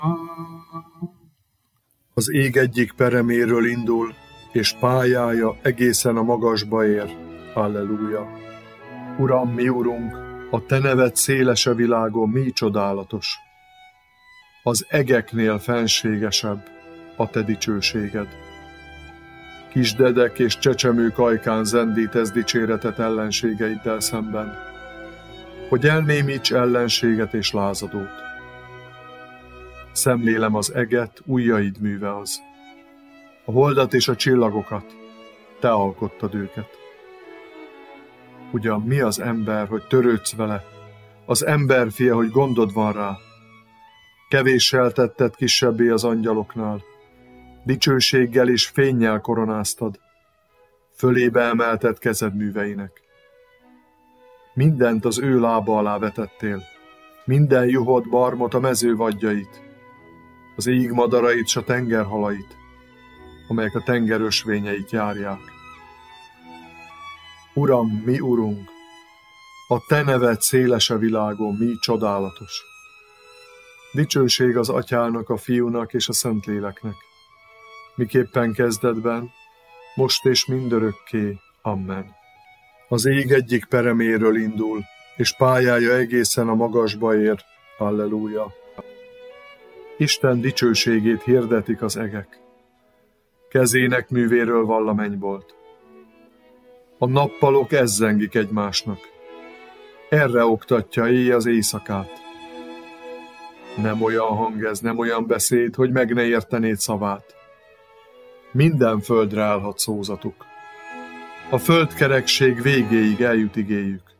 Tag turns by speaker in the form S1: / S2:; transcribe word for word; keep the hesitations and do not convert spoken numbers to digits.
S1: Az ég egyik pereméről indul, és pályája egészen a magasba ér. Halleluja! Uram, mi Urunk, a Te neved széles a világon, mi csodálatos! Az egeknél fenségesebb a Te dicsőséged. Kisdedek és csecsemők ajkán zendítesz dicséretet ellenségeiddel szemben, hogy elnémíts ellenséget és lázadót. Szemlélem az eget, ujjaid műve az. A holdat és a csillagokat, Te alkottad őket. Ugyan mi az ember, hogy törődsz vele, az emberfia, hogy gondod van rá. Kevéssel tetted kisebbé az angyaloknál, dicsőséggel és fénnyel koronáztad, fölébe emelted kezed műveinek. Mindent az ő lába alá vetettél, minden juhot, barmot, a mező vadjait, az ég madarait s a tengerhalait, amelyek a tenger ösvényeit járják. Uram, mi Urunk, a Te neved széles a világon, mi csodálatos. Dicsőség az Atyának, a Fiúnak és a Szentléleknek, miképpen kezdetben, most és mindörökké. Amen. Az ég egyik pereméről indul, és pályája egészen a magasba ér. Halleluja! Isten dicsőségét hirdetik az egek. Kezének művéről vall a mennybolt. A nappalok ezzengik egymásnak. Erre oktatja éj az éjszakát. Nem olyan hang ez, nem olyan beszéd, hogy meg ne értenéd szavát. Minden földre állhat szózatuk. A földkerekség végéig eljut igéjük.